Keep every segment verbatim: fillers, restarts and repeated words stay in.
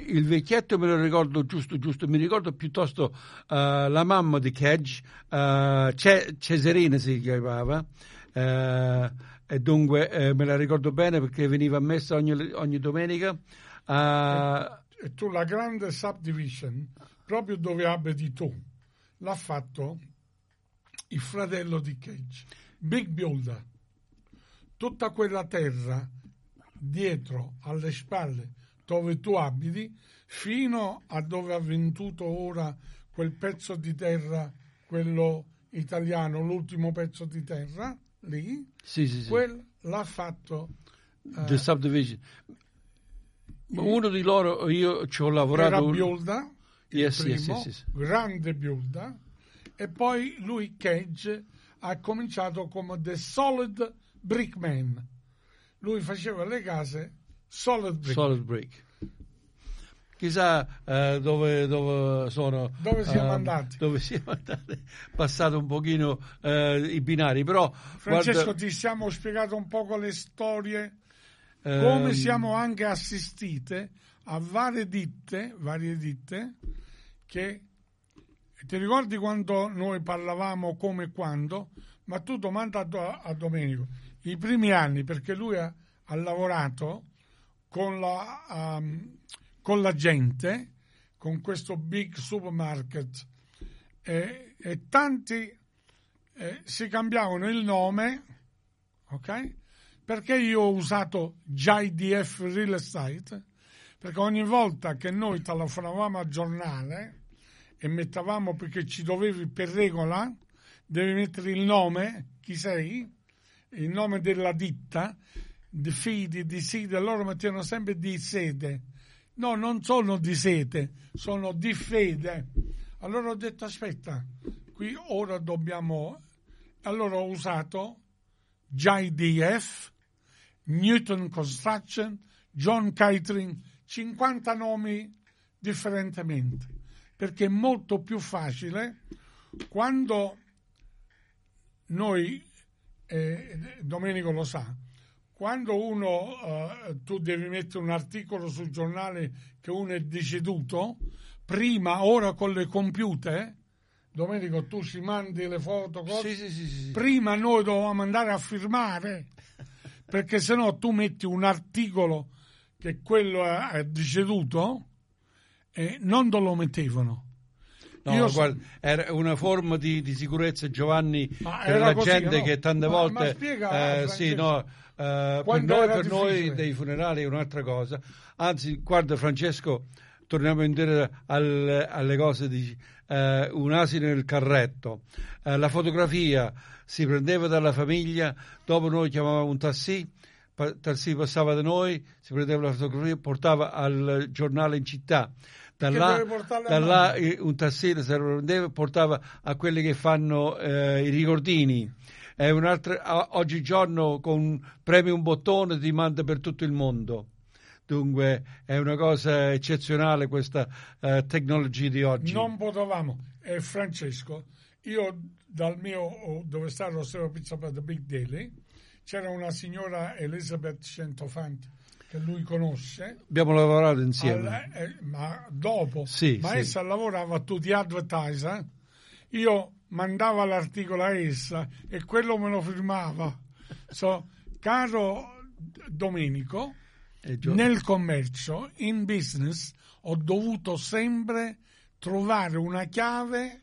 il vecchietto me lo ricordo giusto, giusto, mi ricordo piuttosto uh, la mamma di Kedge, uh, Ce- Cesarina si chiamava, uh, e dunque eh, me la ricordo bene perché veniva a messa ogni, ogni domenica. Uh, e, e tu la grande subdivision, proprio dove abiti tu, l'ha fatto il fratello di Kedge, Big Builder. Tutta quella terra dietro, alle spalle, dove tu abiti, fino a dove ha venduto ora quel pezzo di terra, quello italiano, l'ultimo pezzo di terra, lì, sì, sì, sì. quel l'ha fatto... The uh, subdivision. Uno di loro, io ci ho lavorato... Era Biolda, il yes, primo, yes, yes, yes. grande Biolda, e poi lui, Kedge, ha cominciato come The Solid Brick Man. Lui faceva le case solid brick. Solid brick. Chissà uh, dove, dove sono. Dove siamo uh, andati. Dove siamo andati. Passato un pochino uh, i binari, però... Francesco, guarda, ti siamo spiegato un poco le storie, um, come siamo anche assistite a varie ditte, varie ditte che... Ti ricordi quando noi parlavamo come e quando? Ma tu domanda a, a Domenico. I primi anni, perché lui ha, ha lavorato con la, um, con la gente, con questo big supermarket, e, e tanti eh, si cambiavano il nome, ok? Perché io ho usato J D F Real Estate? Perché ogni volta che noi telefonavamo al giornale e mettavamo, perché ci dovevi per regola, devi mettere il nome, chi sei, il nome della ditta, di fidi, di sede, loro mettevano sempre di sede. No, non sono di sede, sono di fede. Allora ho detto, aspetta, qui ora dobbiamo... Allora ho usato J D F, Newton Construction, John Catering, cinquanta nomi differentemente, perché è molto più facile quando noi... Eh, Domenico lo sa, quando uno uh, tu devi mettere un articolo sul giornale che uno è deceduto, prima, ora con le computer, Domenico, tu ci mandi le foto, cose, sì, sì, sì, sì. Prima noi dovevamo andare a firmare, perché sennò tu metti un articolo che quello è deceduto e non te lo mettevano. No, Io guarda, so... era una forma di, di sicurezza, Giovanni, ma per la così, gente no? che tante ma, volte... Ma spiega, eh, sì, no, eh, per noi, per noi dei funerali è un'altra cosa. Anzi, guarda Francesco, torniamo indietro al, alle cose di eh, un asino nel carretto. Eh, la fotografia si prendeva dalla famiglia, dopo noi chiamavamo un taxi, taxi passava da noi, si prendeva la fotografia, portava al giornale in città. Da là, da là un tassista se lo prendeva, portava a quelli che fanno eh, i ricordini. È un'altra, oggigiorno con premi un bottone ti manda per tutto il mondo. Dunque è una cosa eccezionale questa eh, tecnologia di oggi. Non potevamo. E Francesco, io dal mio, dove sta Rossero Pizza per The Big Daily, c'era una signora Elizabeth Centofanti che lui conosce. Abbiamo lavorato insieme. Al, eh, ma dopo, sì, ma sì. essa lavorava to the advertiser, io mandava l'articolo a essa e quello me lo firmava. So, caro Domenico, nel commercio, in business, ho dovuto sempre trovare una chiave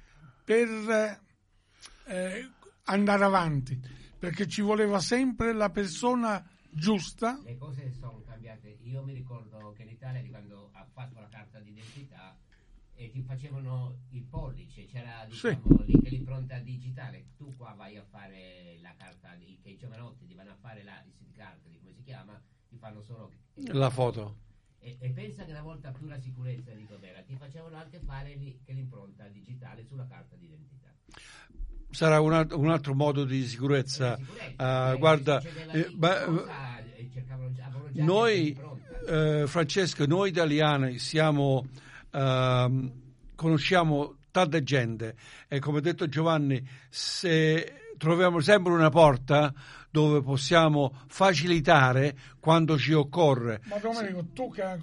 per eh, andare avanti, perché ci voleva sempre la persona giusta. Le cose sono cambiate. Io mi ricordo che in Italia, quando ha fatto la carta d'identità e ti facevano il pollice, c'era, diciamo, sì, lì l'impronta digitale. Tu qua vai a fare la carta di, che i giovanotti ti vanno a fare la sim card, come si chiama, ti fanno solo la foto. E, e pensa che una volta più la sicurezza di com'era, ti facevano anche fare lì, che l'impronta digitale sulla carta d'identità. Sarà un altro, un altro modo di sicurezza. Di sicurezza. Uh, guarda, eh, ma, cosa, già, noi, eh, Francesco, noi italiani siamo, uh, conosciamo tanta gente e come ha detto Giovanni, se troviamo sempre una porta dove possiamo facilitare quando ci occorre. Ma Domenico, tu che